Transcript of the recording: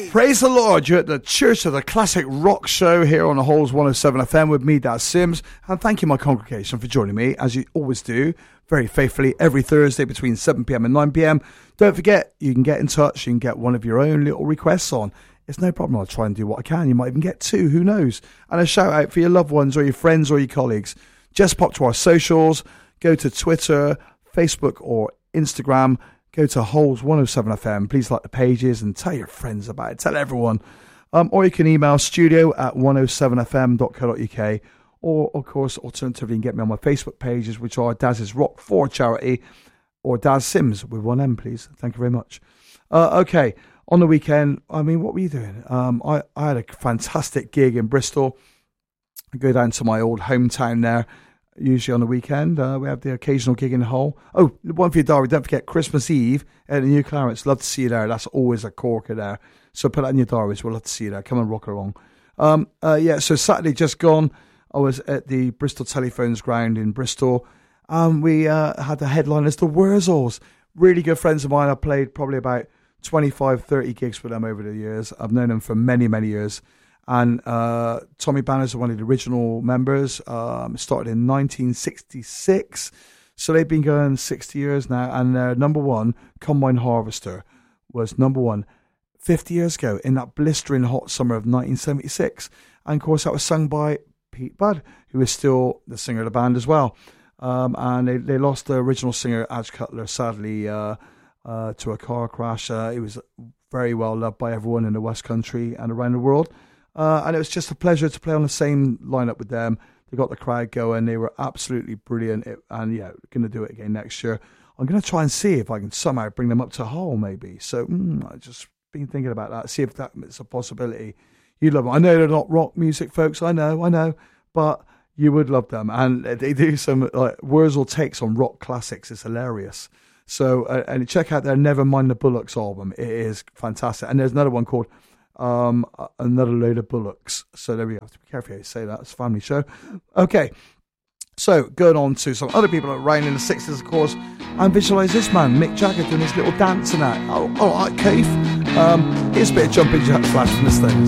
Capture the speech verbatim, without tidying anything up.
Praise the Lord, you're at the Church of the Classic Rock Show here on the Halls one oh seven F M with me, Daz Sims, and thank you, my congregation, for joining me, as you always do, very faithfully, every Thursday between seven p m and nine p m. Don't forget, you can get in touch, you can get one of your own little requests on. It's no problem, I'll try and do what I can. You might even get two, who knows? And a shout out for your loved ones or your friends or your colleagues. Just pop to our socials, go to Twitter, Facebook or Instagram. Go to Halls one oh seven F M. Please like the pages and tell your friends about it. Tell everyone. Um, or you can email studio at one oh seven f m dot co dot u k. Or, of course, alternatively, you can get me on my Facebook pages, which are Daz's Rock for Charity or Daz Sims with one M, please. Thank you very much. Uh, okay, on the weekend, I mean, what were you doing? Um, I, I had a fantastic gig in Bristol. I go down to my old hometown there. Usually on the weekend, uh, we have the occasional gig in Hull. Oh, one for your diary, don't forget Christmas Eve at the New Clarence. Love to see you there. That's always a corker there. So put that in your diaries. We'll love to see you there. Come and rock along. Um, uh, yeah, so Saturday just gone, I was at the Bristol Telephones Ground in Bristol. Um, we uh, had the headliners, the Wurzels. Really good friends of mine. I played probably about twenty-five, thirty gigs with them over the years. I've known them for many, many years. And uh, Tommy Banner's one of the original members. Um, started in nineteen sixty-six. So they've been going sixty years now. And their number one, Combine Harvester, was number one fifty years ago in that blistering hot summer of nineteen seventy-six. And of course, that was sung by Pete Budd, who is still the singer of the band as well. Um, and they, they lost the original singer, Adge Cutler, sadly, uh, uh, to a car crash. Uh, he was very well loved by everyone in the West Country and around the world. Uh, and it was just a pleasure to play on the same lineup with them. They got the crowd going. They were absolutely brilliant. It, and yeah, going to do it again next year. I'm going to try and see if I can somehow bring them up to Hull, maybe. So mm, I've just been thinking about that. See if that's a possibility. You love them. I know they're not rock music, folks. I know, I know. But you would love them. And they do some like Wurzel takes on rock classics. It's hilarious. So, uh, and check out their Never Mind the Bullocks album. It is fantastic. And there's another one called Um, Another Load of Bullocks. So there we go. Have to be careful how you say that. It's a family show. Okay. So going on to some other people around in the sixties, of course, and visualise this man, Mick Jagger, doing his little dance and that. Oh, all right, Keith. Um, here's a bit of Jumping Jack Flash from the Stones.